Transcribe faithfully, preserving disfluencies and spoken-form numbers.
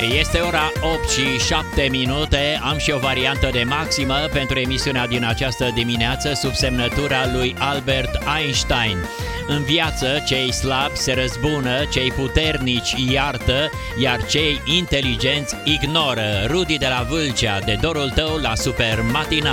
Este ora opt și șapte minute, am și o variantă de maximă pentru emisiunea din această dimineață sub semnătura lui Albert Einstein. În viață, cei slabi se răzbună, cei puternici iartă, iar cei inteligenți ignoră. Rudi de la Vâlcea, de dorul tău la Super Matinal.